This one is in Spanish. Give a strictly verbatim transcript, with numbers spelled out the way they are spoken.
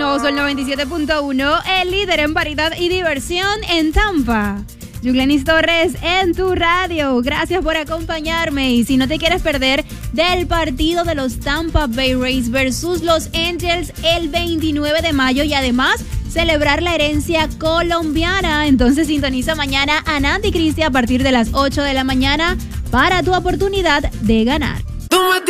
Nuevo Sol noventa y siete punto uno, el líder en variedad y diversión en Tampa. Yuglenis Torres en tu radio. Gracias por acompañarme. Y si no te quieres perder del partido de los Tampa Bay Rays versus los Angels el veintinueve de mayo y además celebrar la herencia colombiana, entonces sintoniza mañana a Nandi Cristi a partir de las ocho de la mañana para tu oportunidad de ganar.